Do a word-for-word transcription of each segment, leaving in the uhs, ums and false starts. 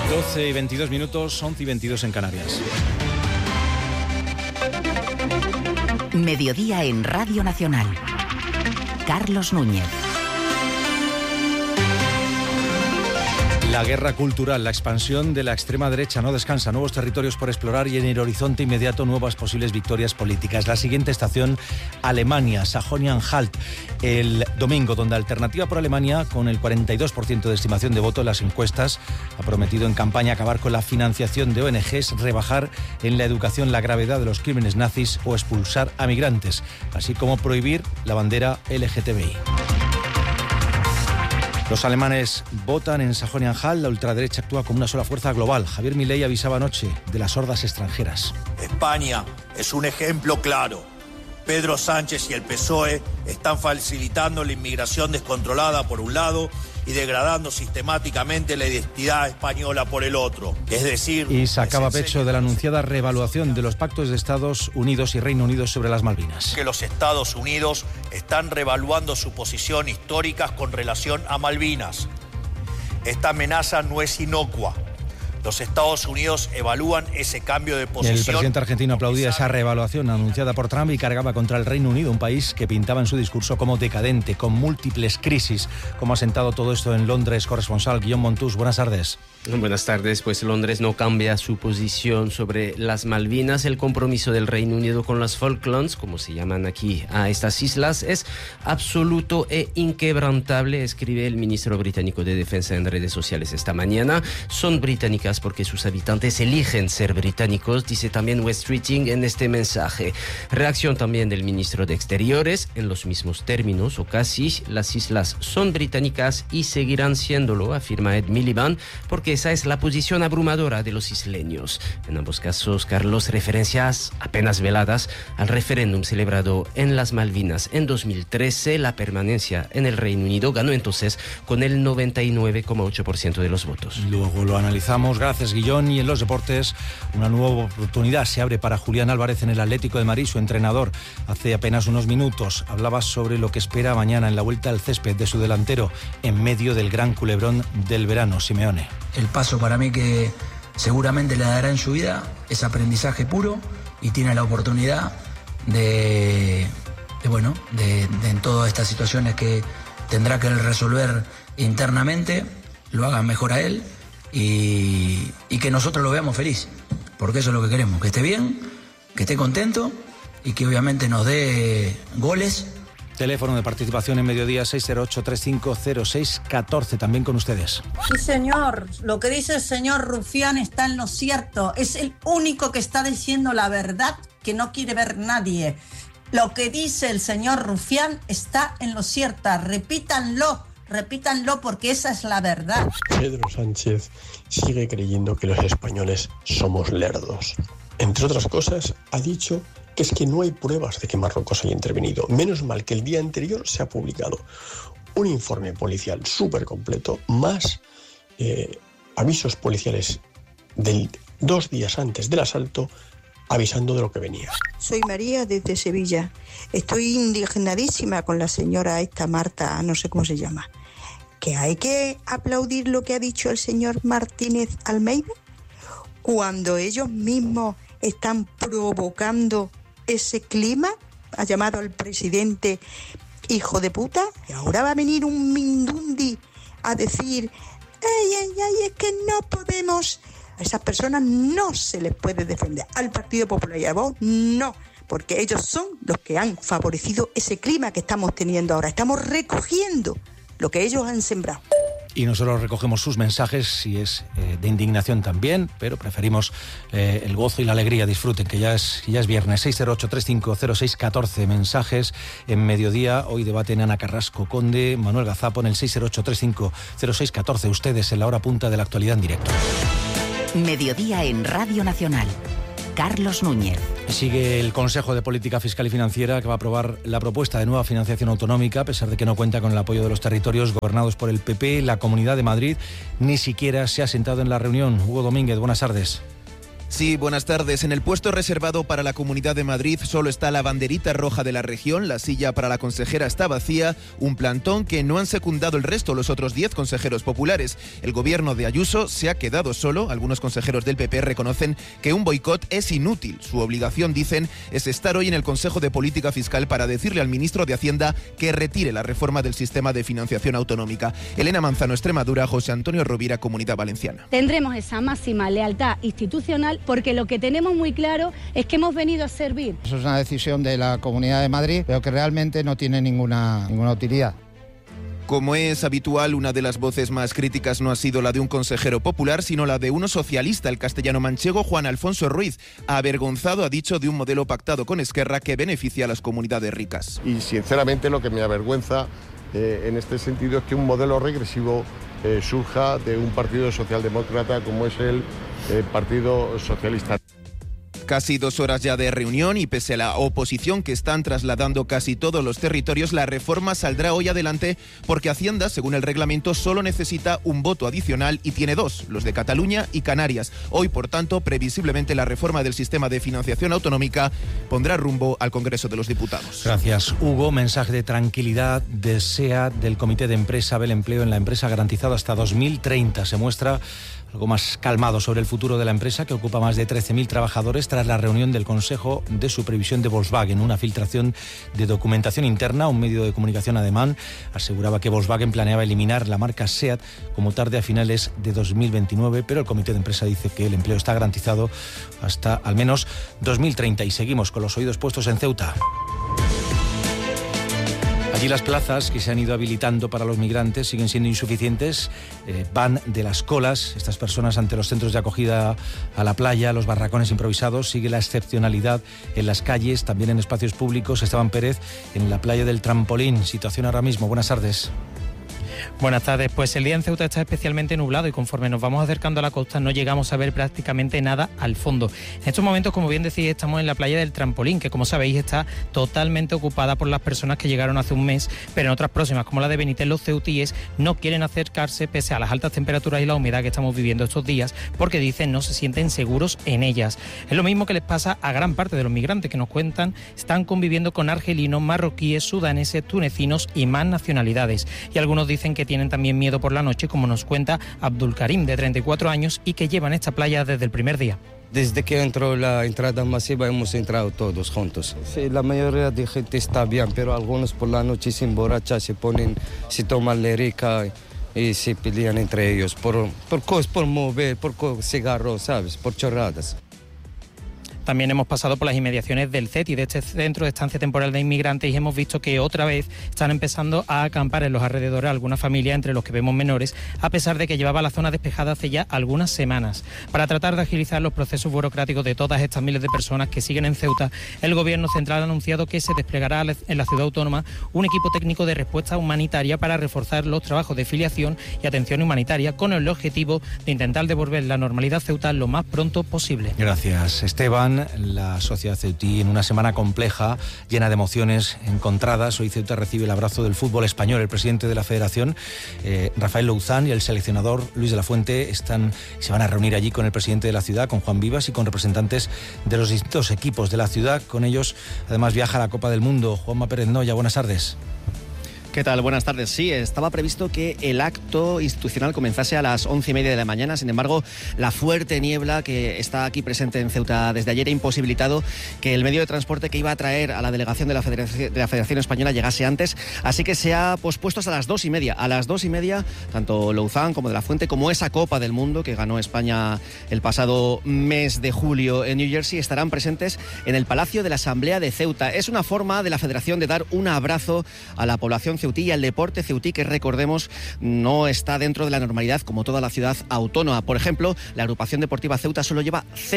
doce y veintidós minutos, once y veintidós en Canarias. Mediodía en Radio Nacional. Carlos Núñez. La guerra cultural, la expansión de la extrema derecha no descansa, nuevos territorios por explorar y en el horizonte inmediato nuevas posibles victorias políticas. La siguiente estación, Alemania, Sajonia-Anhalt, el domingo, donde Alternativa por Alemania, con el cuarenta y dos por ciento de estimación de voto en las encuestas, ha prometido en campaña acabar con la financiación de O N Ges, rebajar en la educación la gravedad de los crímenes nazis o expulsar a migrantes, así como prohibir la bandera L G T B I. Los alemanes votan en Sajonia-Anhalt, la ultraderecha actúa como una sola fuerza global. Javier Milei avisaba anoche de las hordas extranjeras. España es un ejemplo claro. Pedro Sánchez y el P S O E están facilitando la inmigración descontrolada por un lado y degradando sistemáticamente la identidad española por el otro. Es decir... Y sacaba pecho de la anunciada reevaluación de los pactos de Estados Unidos y Reino Unido sobre las Malvinas. Que los Estados Unidos están reevaluando su posición histórica con relación a Malvinas. Esta amenaza no es inocua. Los Estados Unidos evalúan ese cambio de posición. El presidente argentino aplaudía esa reevaluación anunciada por Trump y cargaba contra el Reino Unido, un país que pintaba en su discurso como decadente, con múltiples crisis. ¿Cómo ha sentado todo esto en Londres? Corresponsal Guillaume Montús, buenas tardes. Buenas tardes. Pues Londres no cambia su posición sobre las Malvinas. El compromiso del Reino Unido con las Falklands, como se llaman aquí a estas islas, es absoluto e inquebrantable, escribe el ministro británico de Defensa en redes sociales esta mañana. Son británicas porque sus habitantes eligen ser británicos, dice también West Streeting en este mensaje. Reacción también del ministro de Exteriores, en los mismos términos o casi. Las islas son británicas y seguirán siéndolo, afirma Ed Miliband, porque esa es la posición abrumadora de los isleños. En ambos casos, Carlos, referencias apenas veladas al referéndum celebrado en las Malvinas en dos mil trece. La permanencia en el Reino Unido ganó entonces con el noventa y nueve coma ocho por ciento de los votos. Luego lo analizamos. Gracias, Guillón. Y en los deportes, una nueva oportunidad se abre para Julián Álvarez en el Atlético de Madrid. Su entrenador, hace apenas unos minutos, hablaba sobre lo que espera mañana en la vuelta al césped de su delantero en medio del gran culebrón del verano, Simeone. El paso para mí que seguramente le dará en su vida es aprendizaje puro y tiene la oportunidad de, de bueno, de, de en todas estas situaciones que tendrá que resolver internamente, lo haga mejor a él. Y, y que nosotros lo veamos feliz, porque eso es lo que queremos, que esté bien, que esté contento y que obviamente nos dé goles. Teléfono de participación en Mediodía seis cero ocho, tres cinco cero seis uno cuatro, también con ustedes. Sí, señor, lo que dice el señor Rufián está en lo cierto, es el único que está diciendo la verdad que no quiere ver nadie. Lo que dice el señor Rufián está en lo cierto, repítanlo. Repítanlo porque esa es la verdad. Pedro Sánchez sigue creyendo que los españoles somos lerdos. Entre otras cosas, ha dicho que es que no hay pruebas de que Marruecos haya intervenido. Menos mal que el día anterior se ha publicado un informe policial súper completo, más eh, avisos policiales del, dos días antes del asalto, avisando de lo que venía. Soy María desde Sevilla. Estoy indignadísima con la señora esta Marta, no sé cómo se llama. ¿Que hay que aplaudir lo que ha dicho el señor Martínez Almeida? Cuando ellos mismos están provocando ese clima, ha llamado al presidente hijo de puta, y ahora va a venir un Mindundi a decir, ay, ay, ay, es que no podemos... A esas personas no se les puede defender. Al Partido Popular y a vos, no. Porque ellos son los que han favorecido ese clima que estamos teniendo ahora. Estamos recogiendo lo que ellos han sembrado. Y nosotros recogemos sus mensajes, si es eh, de indignación también, pero preferimos eh, el gozo y la alegría. Disfruten, que ya es, ya es viernes. seis cero ocho, tres cinco cero seis uno cuatro, mensajes en Mediodía. Hoy debaten Ana Carrasco Conde, Manuel Gazapo en el seis cero ocho, tres cinco cero seis uno cuatro. Ustedes en la hora punta de la actualidad en directo. Mediodía en Radio Nacional. Carlos Núñez. Sigue el Consejo de Política Fiscal y Financiera, que va a aprobar la propuesta de nueva financiación autonómica, a pesar de que no cuenta con el apoyo de los territorios gobernados por el P P. La Comunidad de Madrid ni siquiera se ha sentado en la reunión. Hugo Domínguez, buenas tardes. Sí, buenas tardes. En el puesto reservado para la Comunidad de Madrid solo está la banderita roja de la región, la silla para la consejera está vacía, un plantón que no han secundado el resto, los otros diez consejeros populares. El gobierno de Ayuso se ha quedado solo. Algunos consejeros del P P reconocen que un boicot es inútil. Su obligación, dicen, es estar hoy en el Consejo de Política Fiscal para decirle al ministro de Hacienda que retire la reforma del sistema de financiación autonómica. Elena Manzano, Extremadura, José Antonio Rovira, Comunidad Valenciana. Tendremos esa máxima lealtad institucional porque lo que tenemos muy claro es que hemos venido a servir. Eso es una decisión de la Comunidad de Madrid, pero que realmente no tiene ninguna, ninguna utilidad. Como es habitual, una de las voces más críticas no ha sido la de un consejero popular, sino la de uno socialista, el castellano-manchego Juan Alfonso Ruiz. Avergonzado, ha dicho, de un modelo pactado con Esquerra que beneficia a las comunidades ricas. Y sinceramente lo que me avergüenza eh, en este sentido es que un modelo regresivo eh, surja de un partido socialdemócrata como es el eh, Partido Socialista. Casi dos horas ya de reunión y pese a la oposición que están trasladando casi todos los territorios, la reforma saldrá hoy adelante porque Hacienda, según el reglamento, solo necesita un voto adicional y tiene dos, los de Cataluña y Canarias. Hoy, por tanto, previsiblemente la reforma del sistema de financiación autonómica pondrá rumbo al Congreso de los Diputados. Gracias, Hugo. Mensaje de tranquilidad desea del Comité de Empresa del Empleo en la empresa garantizado hasta dos mil treinta. Se muestra algo más calmado sobre el futuro de la empresa, que ocupa más de trece mil trabajadores, tras la reunión del Consejo de Supervisión de Volkswagen. Una filtración de documentación interna, un medio de comunicación alemán aseguraba que Volkswagen planeaba eliminar la marca SEAT como tarde a finales de dos mil veintinueve, pero el Comité de Empresa dice que el empleo está garantizado hasta al menos dos mil treinta. Y seguimos con los oídos puestos en Ceuta. Allí las plazas que se han ido habilitando para los migrantes siguen siendo insuficientes, eh, van de las colas, estas personas ante los centros de acogida a la playa, los barracones improvisados. Sigue la excepcionalidad en las calles, también en espacios públicos. Esteban Pérez, en la playa del Trampolín, situación ahora mismo. Buenas tardes. Buenas tardes. Pues el día en Ceuta está especialmente nublado y conforme nos vamos acercando a la costa no llegamos a ver prácticamente nada al fondo. En estos momentos, como bien decís, estamos en la playa del Trampolín, que como sabéis está totalmente ocupada por las personas que llegaron hace un mes, pero en otras próximas, como la de Benítez, los ceutíes no quieren acercarse pese a las altas temperaturas y la humedad que estamos viviendo estos días, porque dicen no se sienten seguros en ellas. Es lo mismo que les pasa a gran parte de los migrantes que nos cuentan, están conviviendo con argelinos, marroquíes, sudaneses, tunecinos y más nacionalidades. Y algunos dicen que tienen también miedo por la noche, como nos cuenta Abdul Karim, de treinta y cuatro años, y que lleva en esta playa desde el primer día. Desde que entró la entrada masiva hemos entrado todos juntos. Sí, la mayoría de gente está bien, pero algunos por la noche se emborrachan, se ponen, se toman lérica y se pelean entre ellos por, por cosas, por mover, por cigarros, ¿sabes? Por chorradas. También hemos pasado por las inmediaciones del C E T I, de este Centro de Estancia Temporal de Inmigrantes, y hemos visto que otra vez están empezando a acampar en los alrededores algunas familias, entre los que vemos menores, a pesar de que llevaba la zona despejada hace ya algunas semanas. Para tratar de agilizar los procesos burocráticos de todas estas miles de personas que siguen en Ceuta, el Gobierno central ha anunciado que se desplegará en la ciudad autónoma un equipo técnico de respuesta humanitaria para reforzar los trabajos de filiación y atención humanitaria, con el objetivo de intentar devolver la normalidad a Ceuta lo más pronto posible. Gracias, Esteban. La sociedad ceutí en una semana compleja, llena de emociones encontradas. Hoy Ceuta recibe el abrazo del fútbol español. El presidente de la Federación, eh, Rafael Louzán, y el seleccionador Luis de la Fuente están, se van a reunir allí con el presidente de la ciudad, con Juan Vivas, y con representantes de los distintos equipos de la ciudad. Con ellos, además, viaja a la Copa del Mundo. Juanma Pérez Noya, buenas tardes. ¿Qué tal? Buenas tardes. Sí, estaba previsto que el acto institucional comenzase a las once y media de la mañana. Sin embargo, la fuerte niebla que está aquí presente en Ceuta desde ayer ha imposibilitado que el medio de transporte que iba a traer a la delegación de la Federación, de la Federación Española llegase antes. Así que se ha pospuesto hasta las dos y media. A las dos y media, tanto Louzán como de la Fuente, como esa Copa del Mundo que ganó España el pasado mes de julio en New Jersey, estarán presentes en el Palacio de la Asamblea de Ceuta. Es una forma de la Federación de dar un abrazo a la población ceutí y al deporte ceutí, que recordemos no está dentro de la normalidad como toda la ciudad autónoma. Por ejemplo, la agrupación deportiva Ceuta solo lleva cero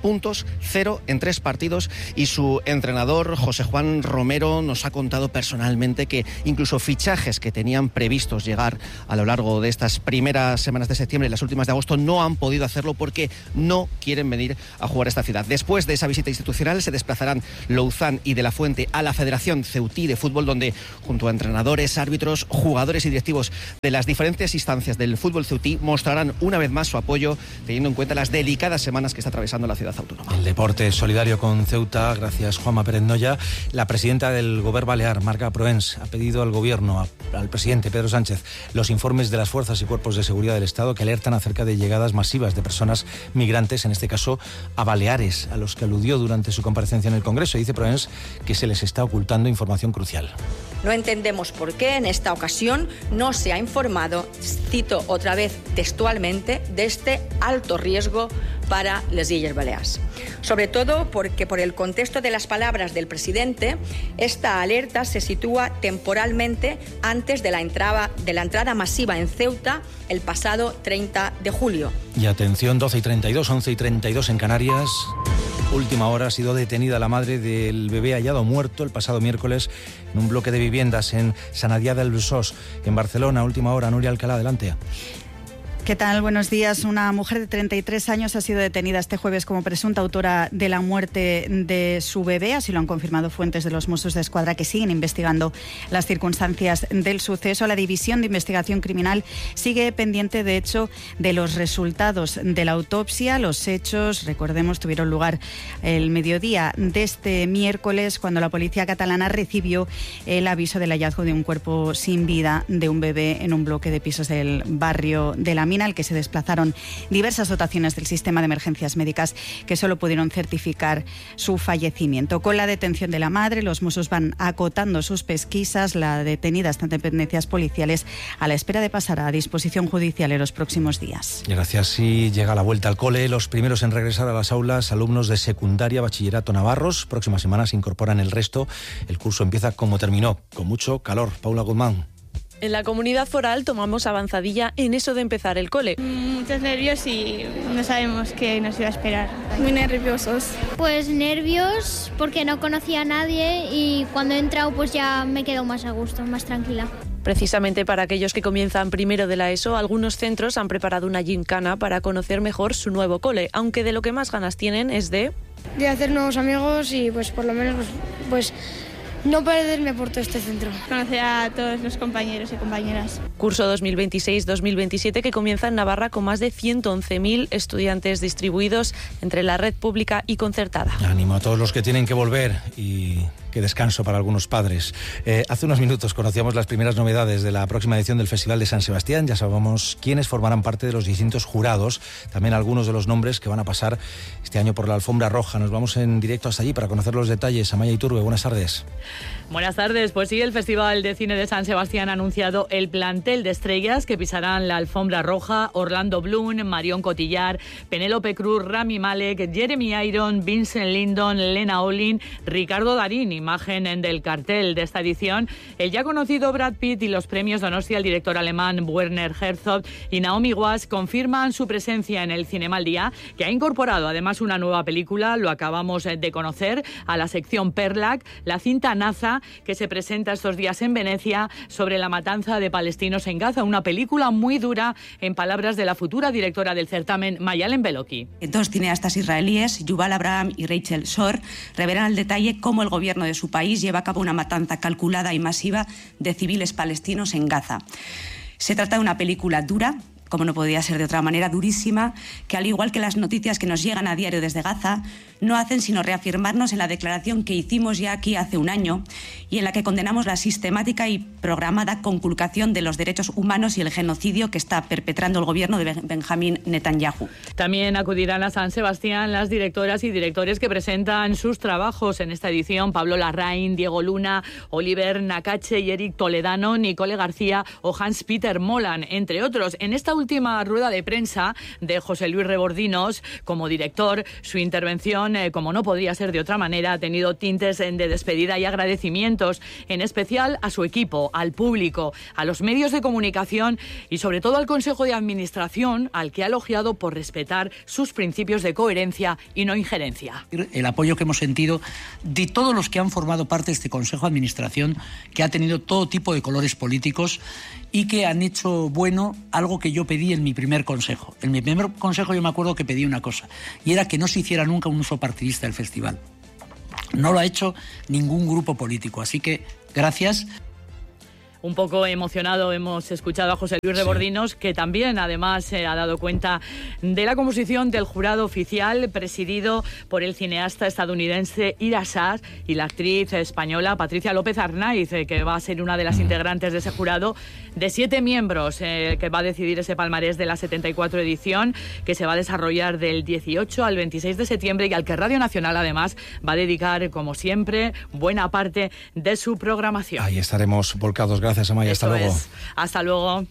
puntos, cero en tres partidos, y su entrenador José Juan Romero nos ha contado personalmente que incluso fichajes que tenían previstos llegar a lo largo de estas primeras semanas de septiembre y las últimas de agosto no han podido hacerlo porque no quieren venir a jugar a esta ciudad. Después de esa visita institucional se desplazarán Louzán y De la Fuente a la Federación Ceutí de Fútbol, donde junto a entrenadores, árbitros, jugadores y directivos de las diferentes instancias del fútbol ceutí mostrarán una vez más su apoyo, teniendo en cuenta las delicadas semanas que está atravesando la ciudad autónoma. El deporte solidario con Ceuta, gracias Juanma Pérez Noya. La presidenta del Govern Balear, Marga Proens, ha pedido al gobierno, a, al presidente Pedro Sánchez, los informes de las fuerzas y cuerpos de seguridad del Estado que alertan acerca de llegadas masivas de personas migrantes, en este caso a Baleares, a los que aludió durante su comparecencia en el Congreso. Dice Proens que se les está ocultando información crucial. No entendemos por qué en esta ocasión no se ha informado, cito otra vez textualmente, de este alto riesgo para las Illes Balears. Sobre todo porque por el contexto de las palabras del presidente, esta alerta se sitúa temporalmente antes de la entrada, de la entrada masiva en Ceuta el pasado treinta de julio. Y atención, doce y treinta y dos, once y treinta y dos en Canarias. Última hora, ha sido detenida la madre del bebé hallado muerto el pasado miércoles en un bloque de viviendas en Sant Adrià del Besòs, en Barcelona. Última hora, Nuria Alcalá, adelante. ¿Qué tal? Buenos días. Una mujer de treinta y tres años ha sido detenida este jueves como presunta autora de la muerte de su bebé. Así lo han confirmado fuentes de los Mossos d'Esquadra, que siguen investigando las circunstancias del suceso. La División de Investigación Criminal sigue pendiente, de hecho, de los resultados de la autopsia. Los hechos, recordemos, tuvieron lugar el mediodía de este miércoles, cuando la policía catalana recibió el aviso del hallazgo de un cuerpo sin vida de un bebé en un bloque de pisos del barrio de La Mina, al que se desplazaron diversas dotaciones del sistema de emergencias médicas que solo pudieron certificar su fallecimiento. Con la detención de la madre, los Mossos van acotando sus pesquisas. La detenida está en dependencias policiales a la espera de pasar a disposición judicial en los próximos días. Gracias. Y llega la vuelta al cole. Los primeros en regresar a las aulas, alumnos de secundaria, bachillerato Navarros. Próxima semana se incorporan el resto. El curso empieza como terminó, con mucho calor. Paula Guzmán. En la comunidad foral tomamos avanzadilla en eso de empezar el cole. Muchos nervios y no sabemos qué nos iba a esperar. Muy nerviosos. Pues nervios porque no conocía a nadie y cuando he entrado pues ya me quedo más a gusto, más tranquila. Precisamente para aquellos que comienzan primero de la ESO, algunos centros han preparado una gincana para conocer mejor su nuevo cole, aunque de lo que más ganas tienen es de... De hacer nuevos amigos y pues por lo menos pues... pues no perderme por todo este centro. Conocer a todos los compañeros y compañeras. Curso dos mil veintiséis dos mil veintisiete que comienza en Navarra con más de ciento once mil estudiantes distribuidos entre la red pública y concertada. Ánimo a todos los que tienen que volver y... qué descanso para algunos padres. Eh, hace unos minutos conocíamos las primeras novedades de la próxima edición del Festival de San Sebastián. Ya sabemos quiénes formarán parte de los distintos jurados, también algunos de los nombres que van a pasar este año por la alfombra roja. Nos vamos en directo hasta allí para conocer los detalles. Amaya Iturbe, buenas tardes. Buenas tardes. Pues sí, el Festival de Cine de San Sebastián ha anunciado el plantel de estrellas que pisarán la alfombra roja: Orlando Bloom, Marion Cotillard, Penélope Cruz, Rami Malek, Jeremy Irons, Vincent Lindon, Lena Olin, Ricardo Darín. Imagen del cartel de esta edición: el ya conocido Brad Pitt y los premios Donostia, el director alemán Werner Herzog y Naomi Watts confirman su presencia en el Cinema al Día, que ha incorporado además una nueva película, lo acabamos de conocer, a la sección Perlac, la cinta Naza, que se presenta estos días en Venecia sobre la matanza de palestinos en Gaza, una película muy dura, en palabras de la futura directora del certamen, Mayalen Beloki. Dos cineastas israelíes, Yuval Abraham y Rachel Shor, revelan al detalle cómo el gobierno de su país lleva a cabo una matanza calculada y masiva de civiles palestinos en Gaza. Se trata de una película dura, como no podía ser de otra manera, durísima, que al igual que las noticias que nos llegan a diario desde Gaza, no hacen sino reafirmarnos en la declaración que hicimos ya aquí hace un año y en la que condenamos la sistemática y programada conculcación de los derechos humanos y el genocidio que está perpetrando el gobierno de Benjamín Netanyahu. También acudirán a San Sebastián las directoras y directores que presentan sus trabajos en esta edición: Pablo Larraín, Diego Luna, Oliver Nakache y Eric Toledano, Nicole García o Hans-Peter Molan, entre otros. En esta última rueda de prensa de José Luis Rebordinos como director, su intervención, eh, como no podría ser de otra manera, ha tenido tintes de despedida y agradecimientos, en especial a su equipo, al público, a los medios de comunicación y sobre todo al Consejo de Administración, al que ha elogiado por respetar sus principios de coherencia y no injerencia. El apoyo que hemos sentido de todos los que han formado parte de este Consejo de Administración, que ha tenido todo tipo de colores políticos y que han hecho bueno algo que yo pedí en mi primer consejo. En mi primer consejo yo me acuerdo que pedí una cosa, y era que no se hiciera nunca un uso partidista del festival. No lo ha hecho ningún grupo político, así que gracias. Un poco emocionado hemos escuchado a José Luis Rebordinos, sí, que también además se ha dado cuenta de la composición del jurado oficial presidido por el cineasta estadounidense Ira Sachs y la actriz española Patricia López Arnaiz, que va a ser una de las integrantes de ese jurado de siete miembros eh, que va a decidir ese palmarés de la setenta y cuatro edición, que se va a desarrollar del dieciocho al veintiséis de septiembre y al que Radio Nacional además va a dedicar, como siempre, buena parte de su programación. Ahí estaremos volcados. Gracias. Gracias, Amaya. Hasta luego. Es. Hasta luego.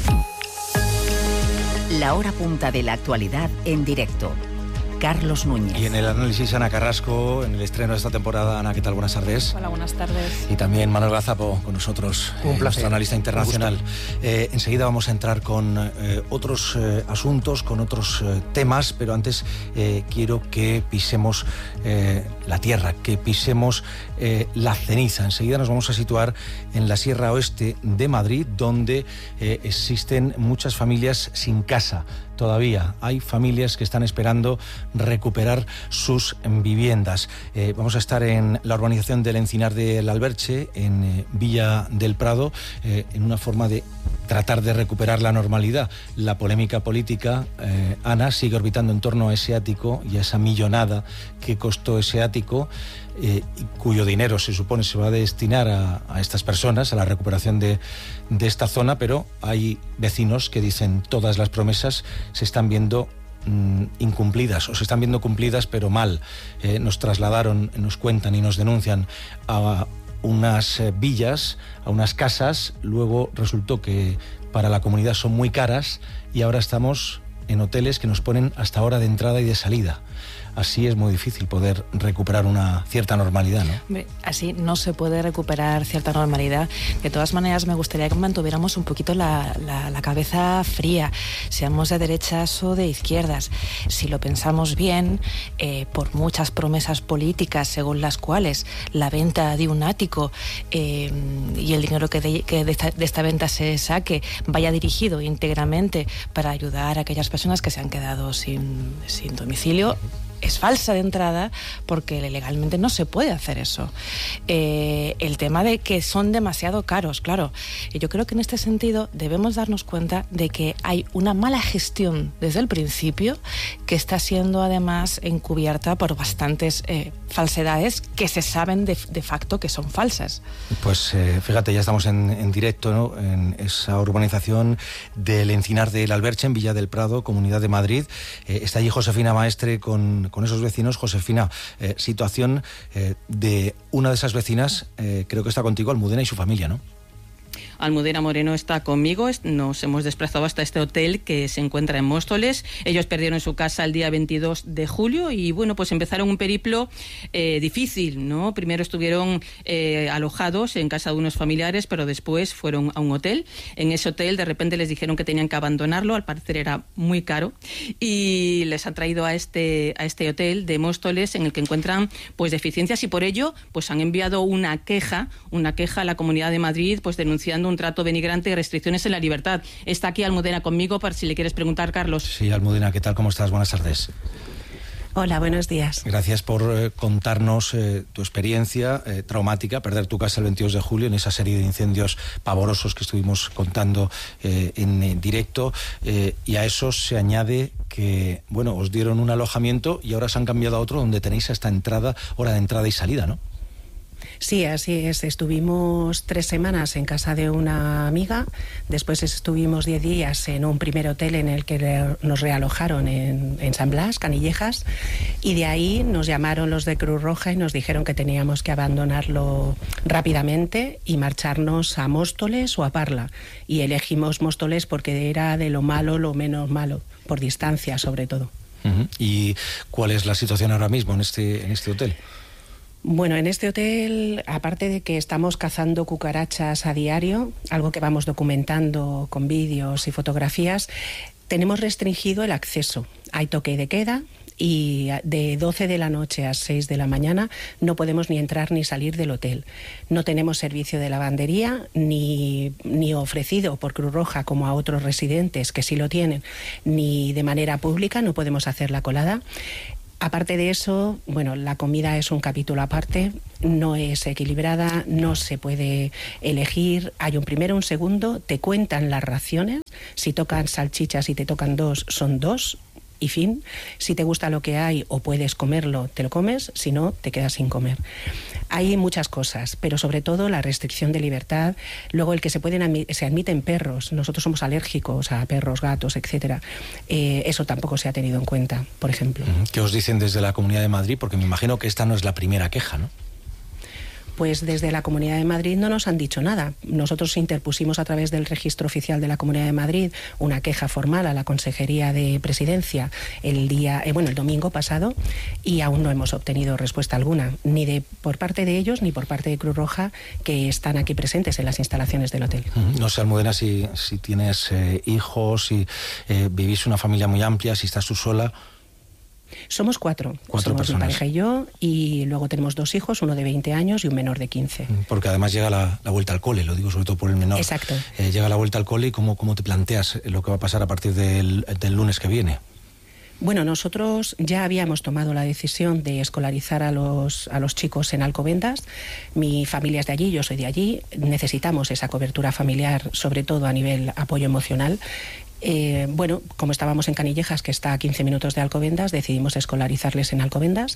La hora punta de la actualidad en directo. Carlos Núñez. Y en el análisis, Ana Carrasco, en el estreno de esta temporada. Ana, ¿qué tal? Buenas tardes. Hola, buenas tardes. Y también Manuel Gazapo con nosotros, Un eh, nuestro analista internacional. Eh, enseguida vamos a entrar con eh, otros eh, asuntos, con otros eh, temas, pero antes eh, quiero que pisemos eh, la tierra, que pisemos eh, la ceniza. Enseguida nos vamos a situar en la Sierra Oeste de Madrid, donde eh, existen muchas familias sin casa. Todavía hay familias que están esperando recuperar sus viviendas. Eh, vamos a estar en la urbanización del Encinar del Alberche, en eh, Villa del Prado, eh, en una forma de tratar de recuperar la normalidad. La polémica política, eh, Ana, sigue orbitando en torno a ese ático y a esa millonada que costó ese ático, eh, cuyo dinero se supone se va a destinar a, a estas personas, a la recuperación de, de esta zona, pero hay vecinos que dicen todas las promesas se están viendo mmm, incumplidas, o se están viendo cumplidas pero mal. Eh, nos trasladaron, nos cuentan y nos denuncian a unas eh, villas, a unas casas, luego resultó que para la comunidad son muy caras y ahora estamos en hoteles que nos ponen hasta hora de entrada y de salida. Así es muy difícil poder recuperar una cierta normalidad, ¿no? Hombre, así no se puede recuperar cierta normalidad. De todas maneras, me gustaría que mantuviéramos un poquito la, la, la cabeza fría, seamos de derechas o de izquierdas. Si lo pensamos bien, eh, por muchas promesas políticas según las cuales la venta de un ático eh, y el dinero que, de, que de, esta, de esta venta se saque vaya dirigido íntegramente para ayudar a aquellas personas que se han quedado sin, sin domicilio, es falsa de entrada, porque legalmente no se puede hacer eso. Eh, el tema de que son demasiado caros, claro. Yo creo que en este sentido debemos darnos cuenta de que hay una mala gestión desde el principio que está siendo además encubierta por bastantes eh, falsedades que se saben de, de facto que son falsas. Pues eh, fíjate, ya estamos en, en directo, ¿no?, en esa urbanización del Encinar del Alberche, en Villa del Prado, Comunidad de Madrid. Eh, está allí Josefina Maestre con con esos vecinos. Josefina, eh, situación eh, de una de esas vecinas, eh, creo que está contigo, Almudena y su familia, ¿no? Almudena Moreno está conmigo, nos hemos desplazado hasta este hotel que se encuentra en Móstoles. Ellos perdieron su casa el día veintidós de julio y bueno, pues empezaron un periplo eh, difícil, ¿no? Primero estuvieron eh, alojados en casa de unos familiares, pero después fueron a un hotel. En ese hotel de repente les dijeron que tenían que abandonarlo, al parecer era muy caro, y les han traído a este, a este hotel de Móstoles en el que encuentran pues deficiencias y por ello pues han enviado una queja, una queja a la Comunidad de Madrid, pues denunciando un trato denigrante y restricciones en la libertad. Está aquí Almudena conmigo para si le quieres preguntar, Carlos. Sí, Almudena, ¿qué tal? ¿Cómo estás? Buenas tardes. Hola, buenos días. Gracias por eh, contarnos eh, tu experiencia eh, traumática, perder tu casa el veintidós de julio en esa serie de incendios pavorosos que estuvimos contando eh, en, en directo, eh, y a eso se añade que, bueno, os dieron un alojamiento y ahora se han cambiado a otro donde tenéis esta entrada, hora de entrada y salida, ¿no? Sí, así es. Estuvimos tres semanas en casa de una amiga, después estuvimos diez días en un primer hotel en el que nos realojaron en, en San Blas, Canillejas, y de ahí nos llamaron los de Cruz Roja y nos dijeron que teníamos que abandonarlo rápidamente y marcharnos a Móstoles o a Parla. Y elegimos Móstoles porque era de lo malo lo menos malo, por distancia sobre todo. Uh-huh. ¿Y cuál es la situación ahora mismo en este, en este hotel? Bueno, en este hotel, aparte de que estamos cazando cucarachas a diario, algo que vamos documentando con vídeos y fotografías, tenemos restringido el acceso. Hay toque de queda y de doce de la noche a seis de la mañana no podemos ni entrar ni salir del hotel. No tenemos servicio de lavandería ni, ni ofrecido por Cruz Roja como a otros residentes que sí lo tienen, ni de manera pública, no podemos hacer la colada. Aparte de eso, bueno, la comida es un capítulo aparte, no es equilibrada, no se puede elegir. Hay un primero, un segundo, te cuentan las raciones. Si tocan salchichas y te tocan dos, son dos y fin. Si te gusta lo que hay o puedes comerlo, te lo comes, si no, te quedas sin comer. Hay muchas cosas, pero sobre todo la restricción de libertad. Luego el que se pueden admi- se admiten perros. Nosotros somos alérgicos a perros, gatos, etcétera. Eh, eso tampoco se ha tenido en cuenta, por ejemplo. ¿Qué os dicen desde la Comunidad de Madrid? Porque me imagino que esta no es la primera queja, ¿no? Pues desde la Comunidad de Madrid no nos han dicho nada. Nosotros interpusimos a través del registro oficial de la Comunidad de Madrid una queja formal a la Consejería de Presidencia el día, eh, bueno, el domingo pasado, y aún no hemos obtenido respuesta alguna, ni de por parte de ellos ni por parte de Cruz Roja, que están aquí presentes en las instalaciones del hotel. No sé, Almudena, si, si tienes eh, hijos, si eh, vivís una familia muy amplia, si estás tú sola. Somos cuatro. Cuatro Somos personas. mi pareja y yo, y luego tenemos dos hijos, uno de veinte años y un menor de quince. Porque además llega la, la vuelta al cole, lo digo sobre todo por el menor. Exacto. Eh, llega la vuelta al cole y cómo, cómo te planteas lo que va a pasar a partir del, del lunes que viene. Bueno, nosotros ya habíamos tomado la decisión de escolarizar a los, a los chicos en Alcobendas. Mi familia es de allí, yo soy de allí. Necesitamos esa cobertura familiar, sobre todo a nivel apoyo emocional. Eh, bueno, como estábamos en Canillejas, que está a quince minutos de Alcobendas, decidimos escolarizarles en Alcobendas,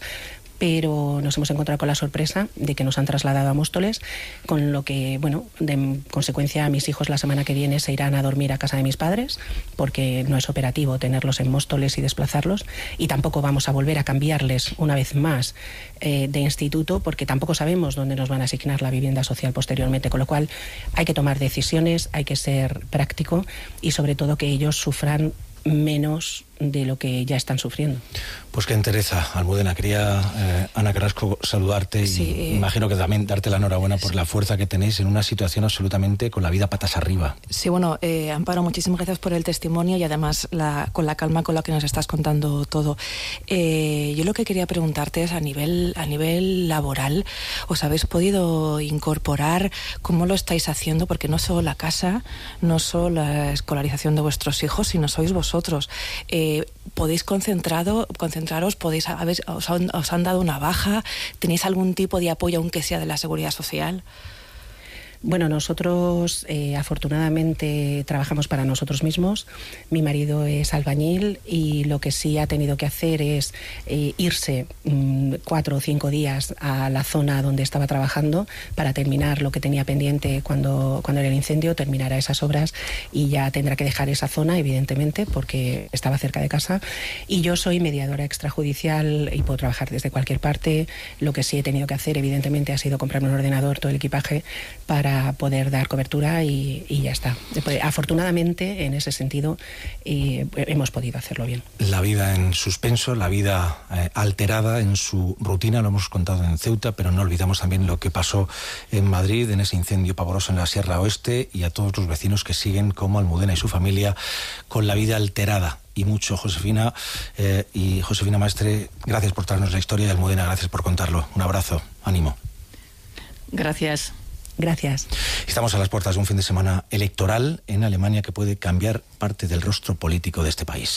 pero nos hemos encontrado con la sorpresa de que nos han trasladado a Móstoles, con lo que, bueno, de consecuencia mis hijos la semana que viene se irán a dormir a casa de mis padres, porque no es operativo tenerlos en Móstoles y desplazarlos, y tampoco vamos a volver a cambiarles una vez más eh, de instituto, porque tampoco sabemos dónde nos van a asignar la vivienda social posteriormente, con lo cual hay que tomar decisiones, hay que ser práctico y sobre todo que ellos sufran menos de lo que ya están sufriendo. Pues qué entereza, Almudena. Quería, eh, Ana Carrasco, saludarte sí, y eh, imagino que también darte la enhorabuena por la fuerza que tenéis en una situación absolutamente con la vida patas arriba. Sí, bueno, eh, Amparo, muchísimas gracias por el testimonio y además la, con la calma con la que nos estás contando todo. Eh, yo lo que quería preguntarte es a nivel, a nivel laboral, ¿os habéis podido incorporar? ¿Cómo lo estáis haciendo? Porque no solo la casa, no solo la escolarización de vuestros hijos, sino sois vosotros. Eh, ¿Podéis concentrado, concentraros? ¿Podéis, habéis, os, han, ¿Os han dado una baja? ¿Tenéis algún tipo de apoyo, aunque sea de la Seguridad Social? Bueno, nosotros eh, afortunadamente trabajamos para nosotros mismos. Mi marido es albañil y lo que sí ha tenido que hacer es eh, irse mmm, cuatro o cinco días a la zona donde estaba trabajando para terminar lo que tenía pendiente cuando, cuando era el incendio, terminará esas obras y ya tendrá que dejar esa zona, evidentemente, porque estaba cerca de casa. Y yo soy mediadora extrajudicial y puedo trabajar desde cualquier parte. Lo que sí he tenido que hacer, evidentemente, ha sido comprarme un ordenador, todo el equipaje, para poder dar cobertura y, y ya está. Afortunadamente, en ese sentido, eh, hemos podido hacerlo bien. La vida en suspenso, la vida eh, alterada en su rutina, lo hemos contado en Ceuta, pero no olvidamos también lo que pasó en Madrid, en ese incendio pavoroso en la Sierra Oeste, y a todos los vecinos que siguen, como Almudena y su familia, con la vida alterada. Y mucho, Josefina, eh, y Josefina Maestre, gracias por traernos la historia, y Almudena, gracias por contarlo. Un abrazo, ánimo. Gracias. Gracias. Estamos a las puertas de un fin de semana electoral en Alemania que puede cambiar parte del rostro político de este país.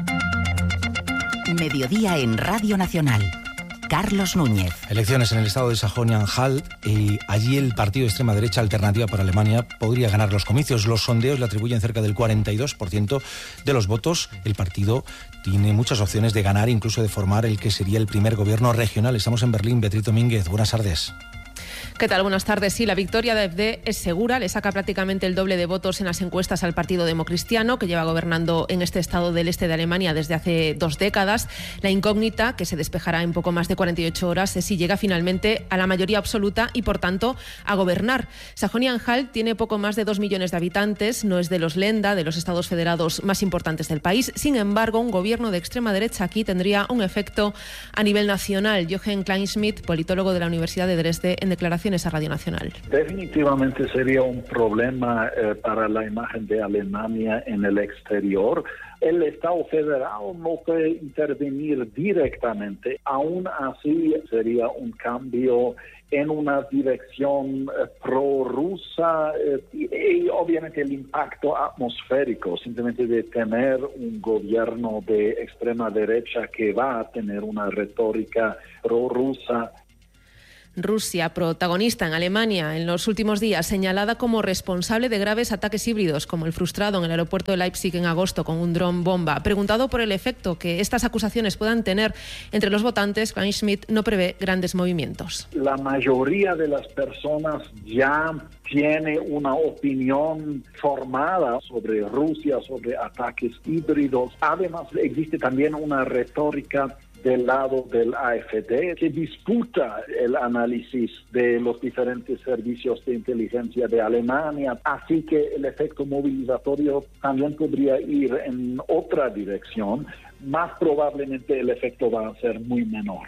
Mediodía en Radio Nacional. Carlos Núñez. Elecciones en el estado de Sajonia-Anhalt y allí el partido de extrema derecha Alternativa para Alemania podría ganar los comicios. Los sondeos le atribuyen cerca del cuarenta y dos por ciento de los votos. El partido tiene muchas opciones de ganar, incluso de formar el que sería el primer gobierno regional. Estamos en Berlín. Beatriz Domínguez, buenas tardes. ¿Qué tal? Buenas tardes. Sí, la victoria de A F D es segura. Le saca prácticamente el doble de votos en las encuestas al Partido Democristiano, que lleva gobernando en este estado del este de Alemania desde hace dos décadas. La incógnita, que se despejará en poco más de cuarenta y ocho horas, es si llega finalmente a la mayoría absoluta y, por tanto, a gobernar. Sajonia-Anhalt tiene poco más de dos millones de habitantes. No es de los Länder, de los estados federados más importantes del país. Sin embargo, un gobierno de extrema derecha aquí tendría un efecto a nivel nacional. Jochen Kleinschmidt, politólogo de la Universidad de Dresde, en declaraciones a Radio Nacional. Definitivamente sería un problema eh, para la imagen de Alemania en el exterior. El Estado federal no puede intervenir directamente. Aún así, sería un cambio en una dirección eh, prorrusa eh, y, y obviamente el impacto atmosférico, simplemente de tener un gobierno de extrema derecha que va a tener una retórica prorrusa. Rusia, protagonista en Alemania en los últimos días, señalada como responsable de graves ataques híbridos, como el frustrado en el aeropuerto de Leipzig en agosto con un dron bomba. Preguntado por el efecto que estas acusaciones puedan tener entre los votantes, Kleinschmidt no prevé grandes movimientos. La mayoría de las personas ya tiene una opinión formada sobre Rusia, sobre ataques híbridos. Además, existe también una retórica del lado del A F D, que disputa el análisis de los diferentes servicios de inteligencia de Alemania. Así que el efecto movilizatorio también podría ir en otra dirección. Más probablemente el efecto va a ser muy menor.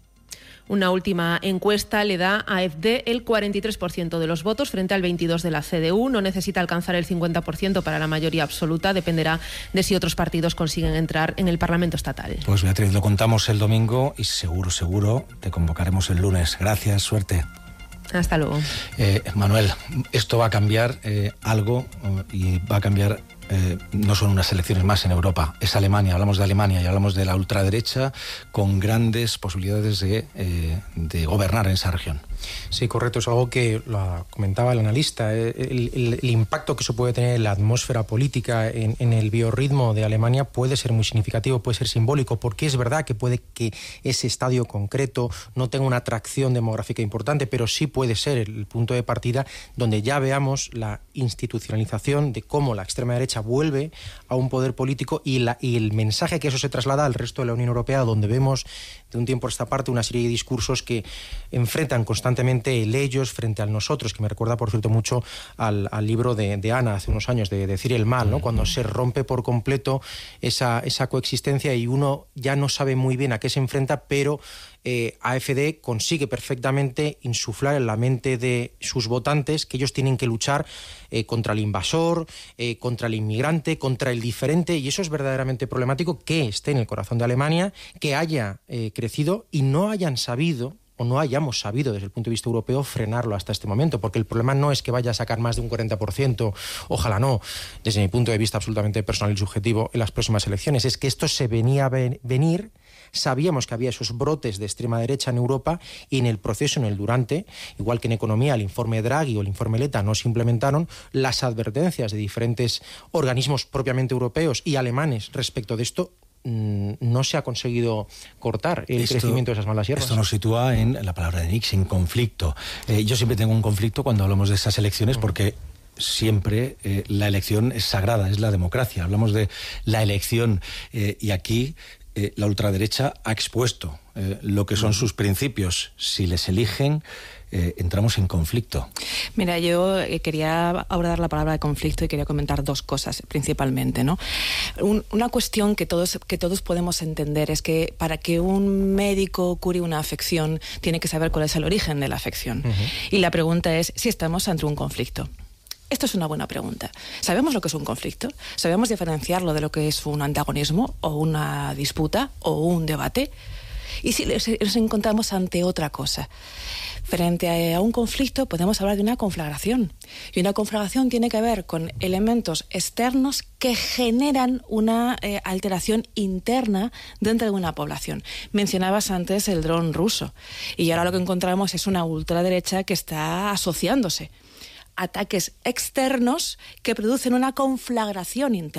Una última encuesta le da a A F D el cuarenta y tres por ciento de los votos frente al veintidós por ciento de la C D U. No necesita alcanzar el cincuenta por ciento para la mayoría absoluta. Dependerá de si otros partidos consiguen entrar en el Parlamento estatal. Pues Beatriz, lo contamos el domingo y seguro, seguro te convocaremos el lunes. Gracias, suerte. Hasta luego. Eh, Manuel, esto va a cambiar eh, algo y va a cambiar... Eh, no son unas elecciones más en Europa, es Alemania, hablamos de Alemania y hablamos de la ultraderecha con grandes posibilidades de, eh, de gobernar en esa región. Sí, correcto, es algo que lo comentaba el analista, el, el, el impacto que eso puede tener en la atmósfera política, en, en el biorritmo de Alemania puede ser muy significativo, puede ser simbólico, porque es verdad que puede que ese estadio concreto no tenga una atracción demográfica importante, pero sí puede ser el punto de partida donde ya veamos la institucionalización de cómo la extrema derecha vuelve a un poder político y, la, y el mensaje que eso se traslada al resto de la Unión Europea, donde vemos de un tiempo a esta parte una serie de discursos que enfrentan constantemente el ellos frente al nosotros, que me recuerda, por cierto, mucho al, al libro de, de Ana hace unos años, de, de Decir el mal, ¿no? Cuando se rompe por completo esa, esa coexistencia y uno ya no sabe muy bien a qué se enfrenta, pero eh, A F D consigue perfectamente insuflar en la mente de sus votantes que ellos tienen que luchar eh, contra el invasor, eh, contra el inmigrante, contra el diferente, y eso es verdaderamente problemático, que esté en el corazón de Alemania, que haya eh, crecido y no hayan sabido o no hayamos sabido desde el punto de vista europeo frenarlo hasta este momento, porque el problema no es que vaya a sacar más de un cuarenta por ciento, ojalá no, desde mi punto de vista absolutamente personal y subjetivo, en las próximas elecciones, es que esto se venía a ven- venir, sabíamos que había esos brotes de extrema derecha en Europa y en el proceso, en el durante, igual que en economía el informe Draghi o el informe Letta no se implementaron, las advertencias de diferentes organismos propiamente europeos y alemanes respecto de esto no se ha conseguido cortar el esto, crecimiento de esas malas hierbas. Esto nos sitúa en la palabra de Nix, en conflicto. Eh, yo siempre tengo un conflicto cuando hablamos de esas elecciones porque siempre eh, la elección es sagrada, es la democracia. Hablamos de la elección eh, y aquí eh, la ultraderecha ha expuesto eh, lo que son sus principios. Si les eligen, Eh, entramos en conflicto. Mira, yo eh, quería abordar la palabra de conflicto y quería comentar dos cosas principalmente, ¿no? Un, una cuestión que todos, que todos podemos entender es que para que un médico cure una afección tiene que saber cuál es el origen de la afección. Uh-huh. Y la pregunta es si estamos ante un conflicto. Esto es una buena pregunta. ¿Sabemos lo que es un conflicto? ¿Sabemos diferenciarlo de lo que es un antagonismo o una disputa o un debate? Y si nos encontramos ante otra cosa. Frente a un conflicto podemos hablar de una conflagración. Y una conflagración tiene que ver con elementos externos que generan una eh, alteración interna dentro de una población. Mencionabas antes el dron ruso. Y ahora lo que encontramos es una ultraderecha que está asociándose. Ataques externos que producen una conflagración interna.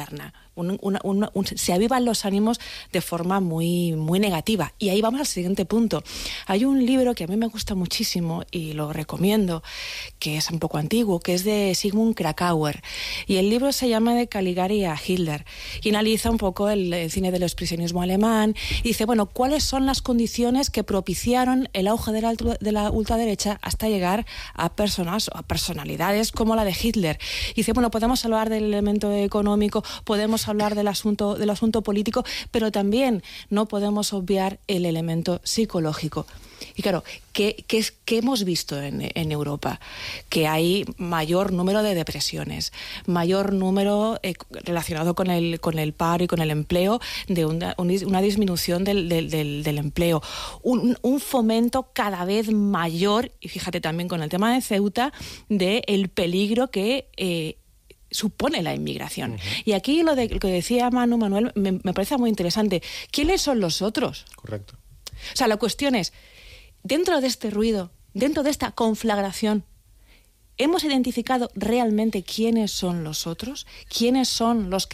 un, una, una, un, se avivan los ánimos de forma muy, muy negativa. Y ahí vamos al siguiente punto. Hay un libro que a mí me gusta muchísimo y lo recomiendo, que es un poco antiguo, que es de Sigmund Krakauer. Y el libro se llama De Caligari a Hitler. Y analiza un poco el, el cine del expresionismo alemán. Y dice, bueno, ¿cuáles son las condiciones que propiciaron el auge de la, de la ultraderecha hasta llegar a personas, a personalidades como la de Hitler? Y dice, bueno, podemos hablar del elemento económico, podemos hablar del asunto, del asunto político, pero también no podemos obviar el elemento psicológico. Y claro, ¿qué, qué, qué hemos visto en, en Europa? Que hay mayor número de depresiones, mayor número eh, relacionado con el, con el paro y con el empleo, de una, una disminución del, del, del, del empleo, un, un fomento cada vez mayor, y fíjate también con el tema de Ceuta, del peligro que eh, supone la inmigración. Uh-huh. Y aquí lo, de, lo que decía Manu Manuel me, me parece muy interesante. ¿Quiénes son los otros? Correcto. O sea, la cuestión es, dentro de este ruido, dentro de esta conflagración, ¿hemos identificado realmente quiénes son los otros? ¿Quiénes son los que